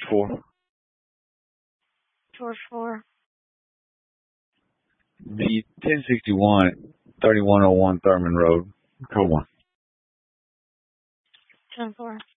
4. George 4. The 1061, 3101 Thurman Road, code 1. 10-4.